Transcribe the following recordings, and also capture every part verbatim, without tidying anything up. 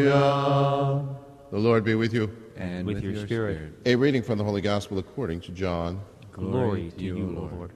The Lord be with you. And with your spirit. A reading from the Holy Gospel according to John. Glory to you, Lord.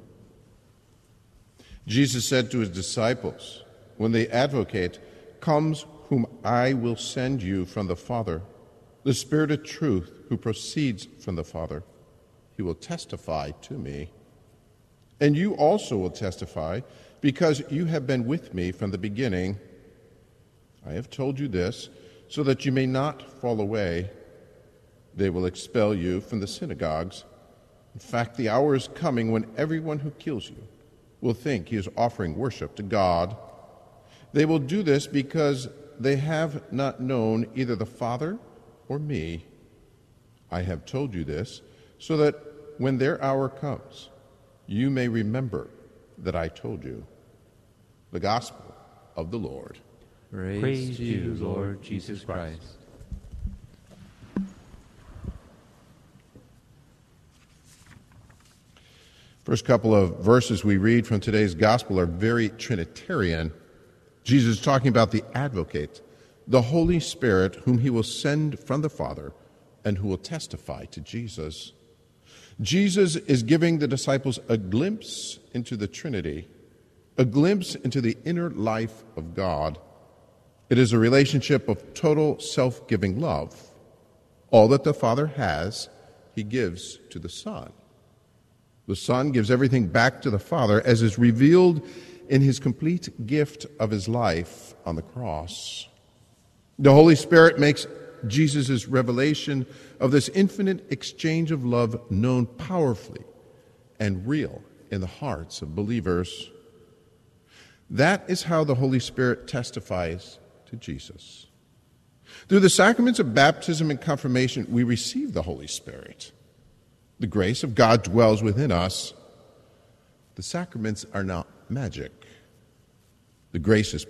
Jesus said to his disciples, "When the Advocate comes, whom I will send you from the Father, the Spirit of truth who proceeds from the Father, he will testify to me. And you also will testify, because you have been with me from the beginning. I have told you this, so that you may not fall away. They will expel you from the synagogues. In fact, the hour is coming when everyone who kills you will think he is offering worship to God. They will do this because they have not known either the Father or me. I have told you this, so that when their hour comes, you may remember that I told you." The Gospel of the Lord. Praise, Praise to you, Lord Jesus Christ. First couple of verses we read from today's Gospel are very Trinitarian. Jesus is talking about the Advocate, the Holy Spirit, whom he will send from the Father and who will testify to Jesus. Jesus is giving the disciples a glimpse into the Trinity, a glimpse into the inner life of God. It is a relationship of total self-giving love. All that the Father has, he gives to the Son. The Son gives everything back to the Father, as is revealed in his complete gift of his life on the cross. The Holy Spirit makes Jesus' revelation of this infinite exchange of love known powerfully and real in the hearts of believers. That is how the Holy Spirit testifies to Jesus. Through the sacraments of baptism and confirmation, we receive the Holy Spirit. The grace of God dwells within us. The sacraments are not magic. The grace is